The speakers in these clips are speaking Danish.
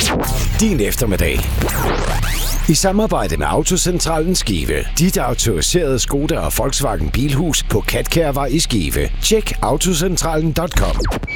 Din eftermiddag. I samarbejde med Autocentralen Skive. Dit autoriserede Skoda og Volkswagen Bilhus på Katkærvej i Skive. Tjek autocentralen.com.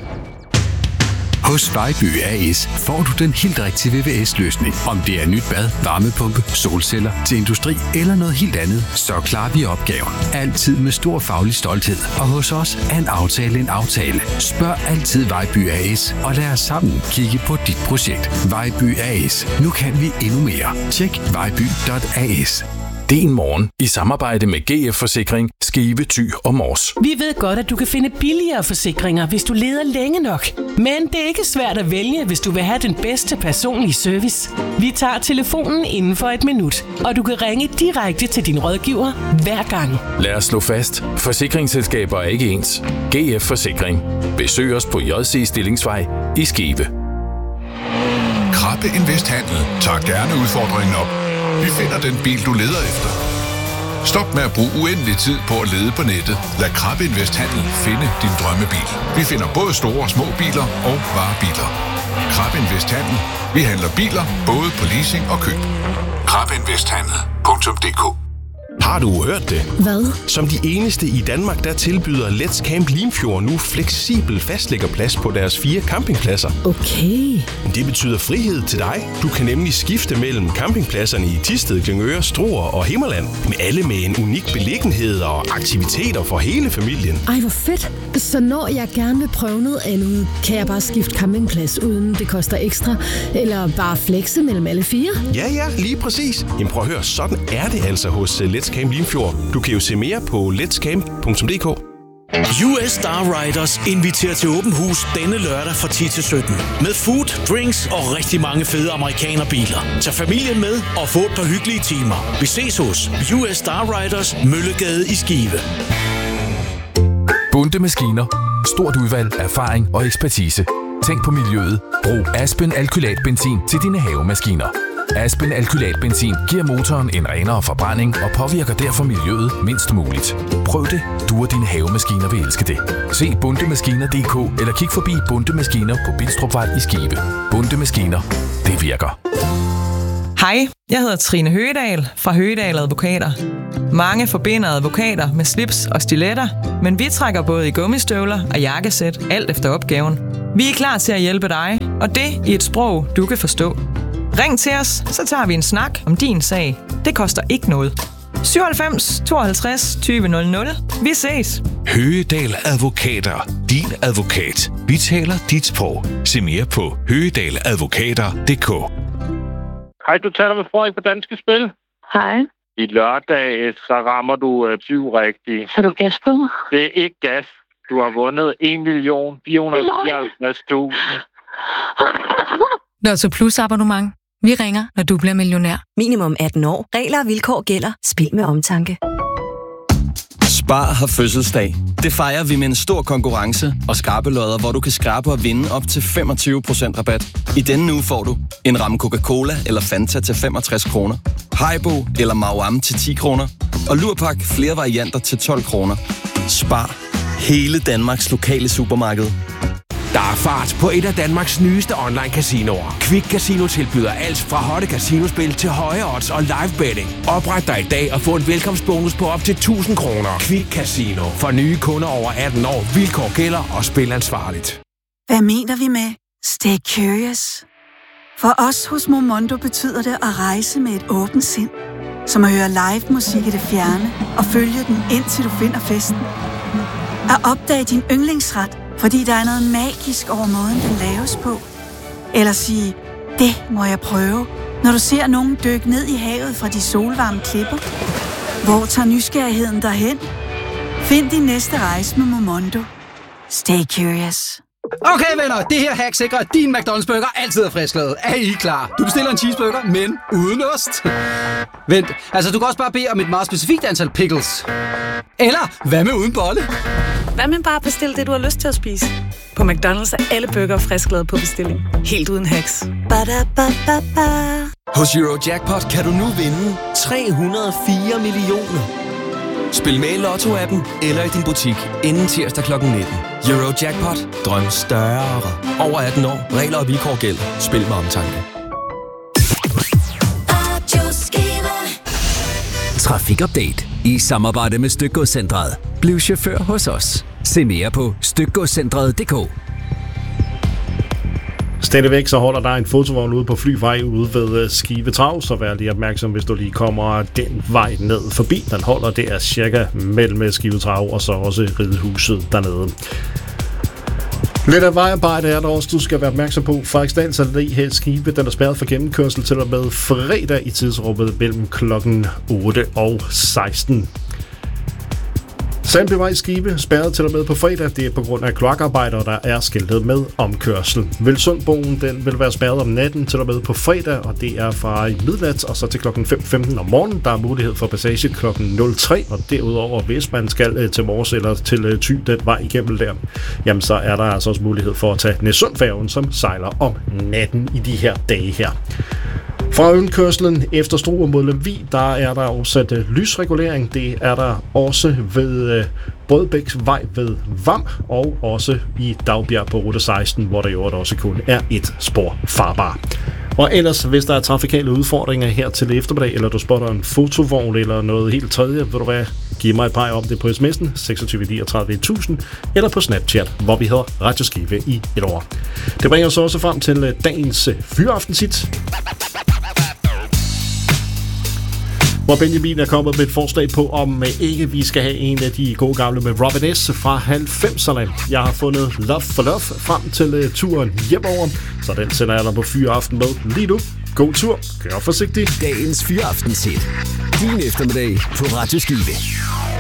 Hos Vejby A/S får du den helt rigtige VVS-løsning. Om det er nyt bad, varmepumpe, solceller til industri eller noget helt andet, så klarer vi opgaven. Altid med stor faglig stolthed. Og hos os er en aftale en aftale. Spørg altid Vejby A/S og lad os sammen kigge på dit projekt. Vejby A/S. Nu kan vi endnu mere. Tjek vejby.as. Din morgen i samarbejde med GF Forsikring, Skive, Thy og Mors. Vi ved godt, at du kan finde billigere forsikringer, hvis du leder længe nok. Men det er ikke svært at vælge, hvis du vil have den bedste personlige service. Vi tager telefonen inden for et minut, og du kan ringe direkte til din rådgiver hver gang. Lad os slå fast. Forsikringsselskaber er ikke ens. GF Forsikring. Besøg os på JC Stillingsvej i Skive. Krabbe Invest Handel tager gerne udfordringen op. Vi finder den bil, du leder efter. Stop med at bruge uendelig tid på at lede på nettet. Lad Krabbe Invest Handel finde din drømmebil. Vi finder både store og små biler og varebiler. Krabbe Invest Handel. Vi handler biler både på leasing og køb. KrabbeInvesthandel.dk. Har du hørt det? Hvad? Som de eneste i Danmark, der tilbyder Let's Camp Limfjord nu fleksibel fastlæggerplads på deres 4 campingpladser. Okay. Det betyder frihed til dig. Du kan nemlig skifte mellem campingpladserne i Thisted, Glyngøre, Struer og Himmerland. Med alle med en unik beliggenhed og aktiviteter for hele familien. Ej, hvor fedt. Så når jeg gerne vil prøve noget andet, kan jeg bare skifte campingplads, uden det koster ekstra? Eller bare flexe mellem alle 4? Ja, lige præcis. Jamen prøv at høre, sådan er det altså hos Let's Camp Limfjord. Du kan jo se mere på letscamp.dk. US Star Riders inviterer til åben hus denne lørdag fra 10 til 17. Med food, drinks og rigtig mange fede amerikanerbiler. Tag familien med og få et par hyggelige timer. Vi ses hos US Star Riders, Møllegade i Skive. Bunde Maskiner. Stort udvalg, erfaring og ekspertise. Tænk på miljøet. Brug Aspen alkylatbenzin til dine havemaskiner. Aspen alkylatbenzin giver motoren en renere forbrænding og påvirker derfor miljøet mindst muligt. Prøv det. Du og dine havemaskiner vil elske det. Se bundemaskiner.dk eller kig forbi Bunde Maskiner på Bidstrupvej i Skive. Bunde Maskiner. Det virker. Hej, jeg hedder Trine Høgedal fra Høgedal Advokater. Mange forbinder advokater med slips og stiletter, men vi trækker både i gummistøvler og jakkesæt, alt efter opgaven. Vi er klar til at hjælpe dig, og det i et sprog, du kan forstå. Ring til os, så tager vi en snak om din sag. Det koster ikke noget. 97 52 20 00. Vi ses. Høgedal Advokater. Din advokat. Vi taler dit sprog. Se mere på høgedaladvokater.dk. Hej, du taler med Frederik fra Danske Spil. Hej. I lørdag, så rammer du 7 rigtigt. Har du gas på mig? Det er ikke gas. Du har vundet 1.454.000. Lotto Plus abonnement. Vi ringer, når du bliver millionær. Minimum 18 år. Regler og vilkår gælder. Spil med omtanke. Spar har fødselsdag. Det fejrer vi med en stor konkurrence og skrabelodder, hvor du kan skrabe og vinde op til 25% rabat. I denne uge får du en ramme Coca-Cola eller Fanta til 65 kroner, Haribo eller Mauam til 10 kroner, og Lurpak flere varianter til 12 kroner. Spar. Hele Danmarks lokale supermarked. Der er fart på et af Danmarks nyeste online-casinoer. Quick Casino tilbyder alt fra hotte casinospil til høje odds og live betting. Opret dig i dag og få en velkomstbonus på op til 1.000 kroner. Quick Casino. For nye kunder over 18 år. Vilkår gælder og spil ansvarligt. Hvad mener vi med Stay Curious? For os hos Momondo betyder det at rejse med et åbent sind. Som at høre live musik i det fjerne og følge den indtil du finder festen. At opdage din yndlingsret, fordi der er noget magisk over måden, den laves på. Eller sige, det må jeg prøve, når du ser nogen dykke ned i havet fra de solvarme klipper. Hvor tager nysgerrigheden derhen? Find din næste rejse med Momondo. Stay curious. Okay venner, det her hack sikrer, at din McDonald's burger altid er frisklavet. Er I klar? Du bestiller en cheeseburger, men uden ost. Vent, altså du kan også bare bede om et meget specifikt antal pickles. Eller hvad med uden bolle? Hvad med bare bestille det, du har lyst til at spise? På McDonald's er alle burger frisklavet på bestilling. Helt uden hacks. Ba-da-ba-ba-ba. Hos Eurojackpot kan du nu vinde 304 millioner. Spil med i Lotto-appen eller i din butik inden tirsdag kl. 19. Eurojackpot. Drøm større. Over 18 år. Regler og vilkår gælder. Spil med omtanke. Trafikupdate i samarbejde med Stykgodscentret. Bliv chauffør hos os. Se mere på stykgodscentret.dk. Stadigvæk så holder der en fotovogn ude på Flyvej ude ved Skive Trav, så vær lige opmærksom, hvis du lige kommer den vej ned forbi. Den holder der cirka mellem Skive Trav og så også Ridehuset dernede. Lidt af vejarbejde er der også, du skal være opmærksom på. Frederiksdals Allé her i Skive, den er spærret for gennemkørsel til og med fredag i tidsrummet mellem klokken 8 og 16. Sandbyvej i Skive spærret til og med på fredag. Det er på grund af kloakarbejder, der er skiltet med omkørsel. Velsundbroen, den vil være spærret om natten til og med på fredag, og det er fra midnat og så til klokken 5:15 om morgenen. Der er mulighed for passage klokken 03, og derudover, hvis man skal til Mors eller til Thy, den vej igennem der, jamen så er der altså også mulighed for at tage Næssundfærgen, som sejler om natten i de her dage her. Fra Ønkørslen efter Struer mod Lemvig, der er der afsat lysregulering. Det er der også ved Brødbæks Vej ved Vam, og også i Dagbjerg på rute 16, hvor der jo også kun er et spor farbar. Og ellers, hvis der er trafikale udfordringer her til eftermiddag, eller du spotter en fotovogn eller noget helt tredje, vil du være, giv mig et par om det på sms'en 26 39 1000, eller på Snapchat, hvor vi hedder Radio Skive i et år. Det bringer os også frem til dagens fyraftensigt, hvor Benjamin er kommet med et forslag på, om ikke vi skal have en af de gode gamle med Robin S. fra 90'erne. Jeg har fundet Love for Love frem til turen hjemover, så den sender jeg dig på Fyraften med lige nu. God tur, kør forsigtigt. Dagens Fyraftensigt. Din eftermiddag på Radio Skive.